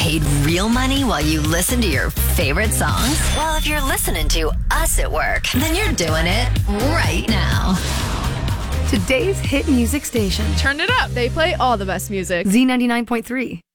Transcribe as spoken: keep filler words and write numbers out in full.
paid real money while you listen to your favorite songs? Well, if you're listening to us at work, then you're doing it right now. Today's hit music station. Turn it up. They play all the best music. Z ninety-nine point three.